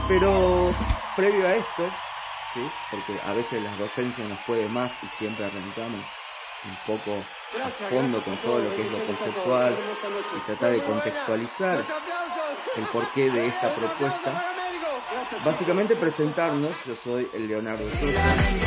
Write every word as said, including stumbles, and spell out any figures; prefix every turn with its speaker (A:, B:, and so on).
A: Pero previo a esto, ¿sí? Porque a veces la docencia nos puede más y siempre arrancamos un poco a fondo con todo lo que es lo conceptual y tratar de contextualizar el porqué de esta propuesta. Básicamente presentarnos, yo soy el Leonardo Sosa.